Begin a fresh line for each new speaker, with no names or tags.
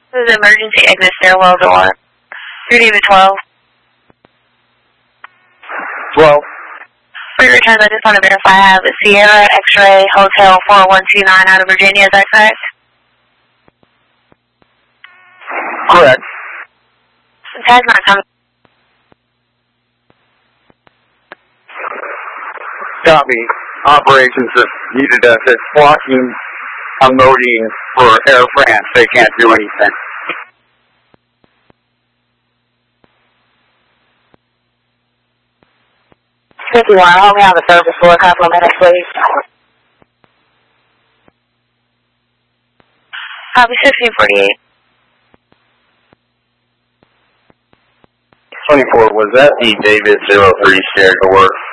This is emergency exit stairwell door. 3D to 12.
12.
For your returns, I just want to verify I have a Sierra X-Ray Hotel 4129 out of Virginia. Is that correct?
Correct.
The tag's not coming.
Copy. Operations have needed us. It's blocking unloading for Air France. They can't do anything.
Hold me on the surface floor, complimented, please.
Copy 1648.
24, was that the David 03 shared to work?